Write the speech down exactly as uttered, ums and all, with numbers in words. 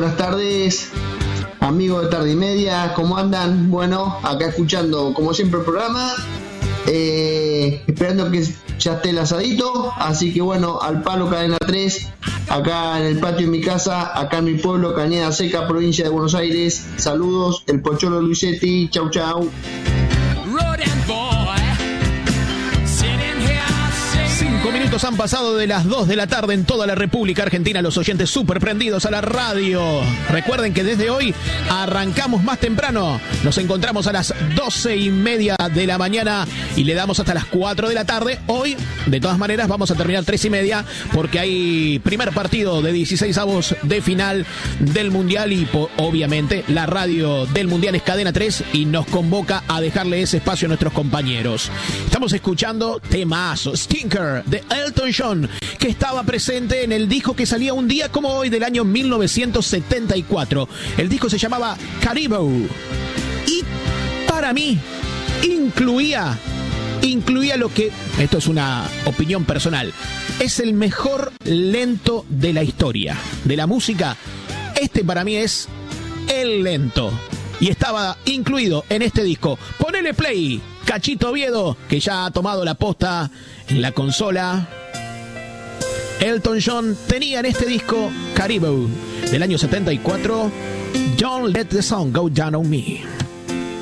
buenas tardes, amigos de Tarde y Media, ¿cómo andan? Bueno, acá escuchando como siempre el programa, eh, esperando que ya esté el asadito, así que bueno, al palo Cadena tres, acá en el patio de mi casa, acá en mi pueblo, Cañada Seca, provincia de Buenos Aires. Saludos, el Pocholo Luisetti, chau chau. Cinco minutos han pasado de las dos de la tarde en toda la República Argentina. Los oyentes súper prendidos a la radio. Recuerden que desde hoy arrancamos más temprano. Nos encontramos a las doce y media de la mañana y le damos hasta las cuatro de la tarde. Hoy, de todas maneras, vamos a terminar tres y media porque hay primer partido de dieciséis avos de final del Mundial y po- obviamente la radio del Mundial es Cadena tres y nos convoca a dejarle ese espacio a nuestros compañeros. Estamos escuchando temazo, Stinker, de Elton John, que estaba presente en el disco que salía un día como hoy del año mil novecientos setenta y cuatro. El disco se llamaba Caribou y para mí incluía incluía lo que, esto es una opinión personal, es el mejor lento de la historia de la música. Este para mí es el lento y estaba incluido en este disco. Ponele play, Cachito Oviedo, que ya ha tomado la posta en la consola. Elton John tenía en este disco Caribou del año setenta y cuatro, Don't Let the Sun Go Down on Me.